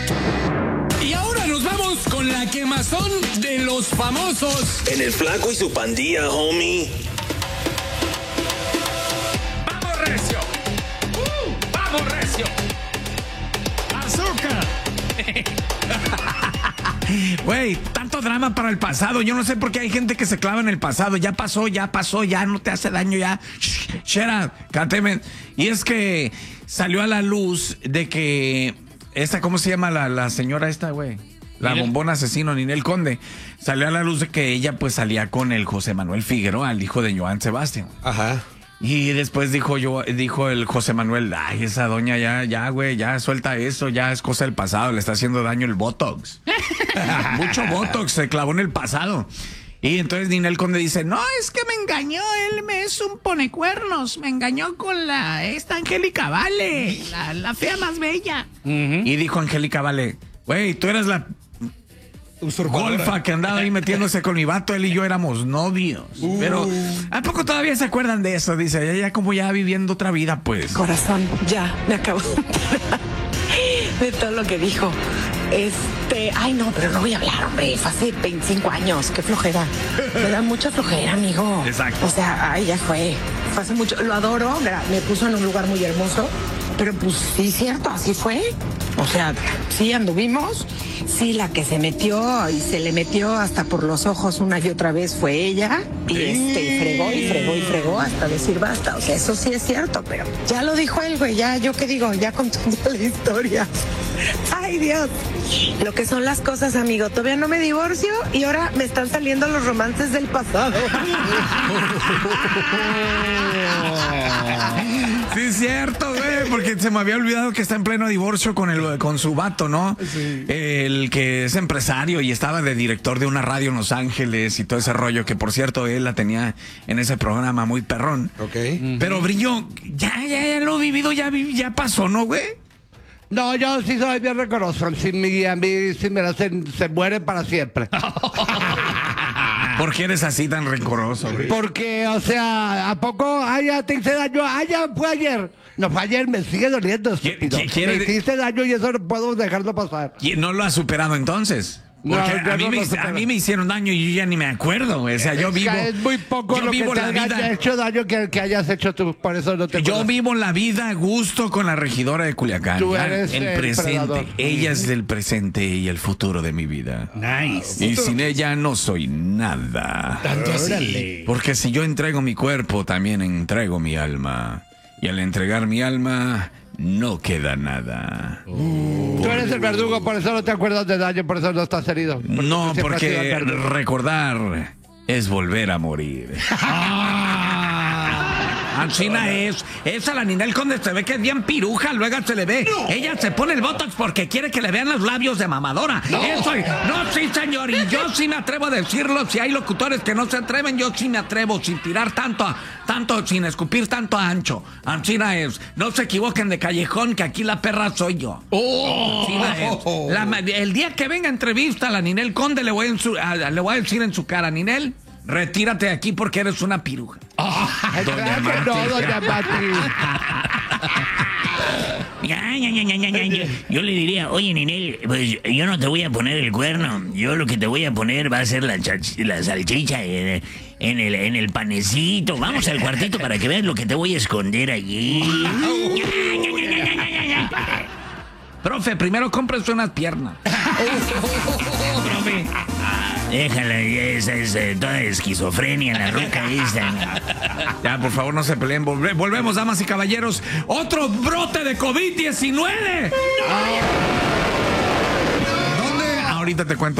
Y ahora nos vamos con la quemazón de los famosos. En el Flaco y su pandilla, homie. ¡Vamos, recio! ¡Vamos, recio! ¡Azúcar! Güey, tanto drama para el pasado. Yo no sé por qué hay gente que se clava en el pasado. Ya pasó, ya no te hace daño, ya. Shut up, cáteme. Y es que salió a la luz de que ¿cómo se llama la señora esta, güey? La bombona asesino, Ninel Conde. Salió a la luz de que ella pues salía con el José Manuel Figueroa, el hijo de Joan Sebastián. Ajá. Y después dijo el José Manuel, ay, esa doña ya, güey, ya suelta eso, ya es cosa del pasado, le está haciendo daño el Botox. Mucho Botox se clavó en el pasado. Y entonces Ninel Conde dice, no, es que me engañó, él es un ponecuernos, me engañó con esta Angélica Vale, la fea más bella. Y dijo Angélica Vale, güey, tú eras la golfa que andaba ahí metiéndose con mi vato, él y yo éramos novios. Pero ¿a poco todavía se acuerdan de eso? Dice, ya como ya viviendo otra vida, pues. Corazón, ya, me acabo de todo lo que dijo. Ay no, pero no voy a hablar, hombre, fue hace 25 años, qué flojera. Me da mucha flojera, amigo. Exacto. O sea, ay, ya fue hace mucho, lo adoro, me puso en un lugar muy hermoso, pero pues sí, cierto, así fue. O sea, sí anduvimos, sí, la que se metió y se le metió hasta por los ojos una y otra vez fue ella, y fregó hasta decir basta. O sea, eso sí es cierto, pero ya lo dijo él, güey, ya, yo qué digo, ya contó toda la historia. Ay, Dios. Lo que son las cosas, amigo. Todavía no me divorcio y ahora me están saliendo los romances del pasado. Sí, es cierto, güey, porque se me había olvidado que está en pleno divorcio con su vato, ¿no? Sí. El que es empresario y estaba de director de una radio en Los Ángeles y todo ese rollo, que por cierto él la tenía en ese programa muy perrón. Ok. Pero Brillo, ya lo he vivido, ya pasó, ¿no, güey? No, yo sí soy bien reconocido. A mí sí me hacen, se mueren para siempre. ¿Por qué eres así tan rencoroso, güey? Porque, o sea, ¿a poco? Ya te hice daño. Ya fue ayer. No fue ayer, me sigue doliendo, estúpido. Me hiciste daño y eso no puedo dejarlo pasar. ¿No lo has superado entonces? Porque a mí me hicieron daño y yo ya ni me acuerdo. O sea, yo vivo. Es muy poco lo que te haya hecho daño que hayas hecho tú. Por eso no te Yo vivo la vida a gusto con la regidora de Culiacán. Tú eres el presente. Predador. Ella es el presente y el futuro de mi vida. Nice. Y sin ella no soy nada. Tanto así. Porque si yo entrego mi cuerpo, también entrego mi alma. Y al entregar mi alma, no queda nada. Tú eres el verdugo, por eso no te acuerdas de daño, por eso no estás herido. No, porque recordar es volver a morir. China esa la Ninel Conde se ve que es bien piruja, luego se le ve. No. Ella se pone el botox porque quiere que le vean los labios de mamadora. No. Sí, señor, y yo sí me atrevo a decirlo. Si hay locutores que no se atreven, yo sí me atrevo, sin tirar tanto, sin escupir tanto ancho. China no se equivoquen de callejón, que aquí la perra soy yo. El día que venga entrevista a la Ninel Conde, le voy a decir en su cara, Ninel, retírate de aquí porque eres una piruja. Doña Mati. Yo le diría, oye, Ninel, pues yo no te voy a poner el cuerno. Yo lo que te voy a poner va a ser la salchicha en el panecito. Vamos al cuartito para que veas lo que te voy a esconder allí. Profe, primero cómprese unas piernas. Profe. Déjala, esa es toda esquizofrenia, la ruca esta. Ya, por favor, no se peleen. Volvemos, damas y caballeros. ¡Otro brote de COVID-19! ¿Dónde? Ahorita te cuento.